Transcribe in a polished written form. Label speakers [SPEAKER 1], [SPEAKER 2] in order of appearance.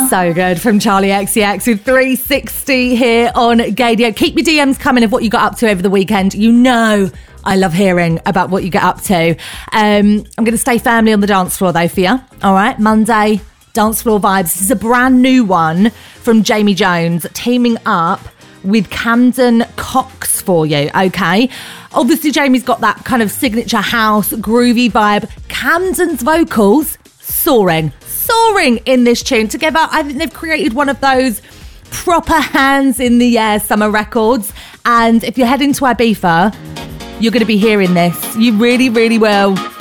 [SPEAKER 1] So good from Charlie XCX with 360 here on Gaydio. Keep your DMs coming of what you got up to over the weekend. You know I love hearing about what you get up to. I'm going to stay firmly on the dance floor though for you. All right, Monday, dance floor vibes. This is a brand new one from Jamie Jones teaming up with Camden Cox for you, okay? Obviously, Jamie's got that kind of signature house, groovy vibe. Camden's vocals, soaring in this tune. Together, I think they've created one of those proper hands in the air summer records. And if you're heading to Ibiza, you're going to be hearing this. You really, really will.